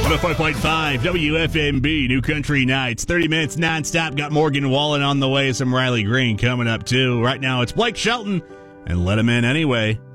105.5 WFMB, New Country Nights. 30 minutes nonstop. Got Morgan Wallen on the way. Some Riley Green coming up, too. Right now, it's Blake Shelton, and Let Him In Anyway.